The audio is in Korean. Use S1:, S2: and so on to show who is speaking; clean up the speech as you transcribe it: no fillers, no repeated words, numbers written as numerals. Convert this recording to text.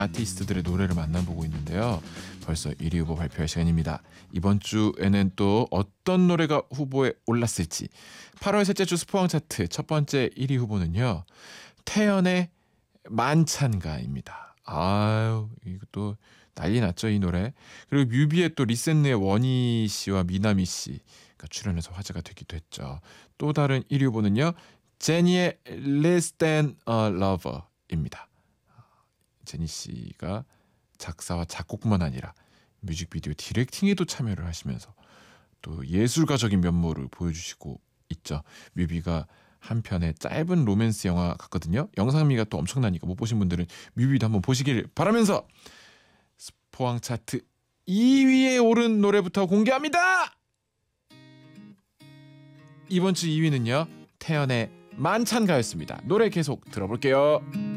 S1: 아티스트들의 노래를 만나보고 있는데요. 벌써 1위 후보 발표할 시간입니다. 이번 주에는 또 어떤 노래가 후보에 올랐을지. 8월 셋째 주 스포왕 차트 첫 번째 1위 후보는요. 태연의 만찬가입니다. 아유, 이것도 난리 났죠, 이 노래. 그리고 뮤비에 또 리센느의 원희 씨와 미나미 씨가 출연해서 화제가 되기도 했죠. 또 다른 1위 후보는요. 제니의 Less Than a Lover입니다. 제니 씨가 작사와 작곡뿐만 아니라 뮤직비디오 디렉팅에도 참여를 하시면서 또 예술가적인 면모를 보여주시고 있죠. 뮤비가 한편의 짧은 로맨스 영화 같거든요. 영상미가 또 엄청나니까 못 보신 분들은 뮤비도 한번 보시길 바라면서 스포왕 차트 2위에 오른 노래부터 공개합니다. 이번 주 2위는요. 태연의 만찬가였습니다. 노래 계속 들어볼게요.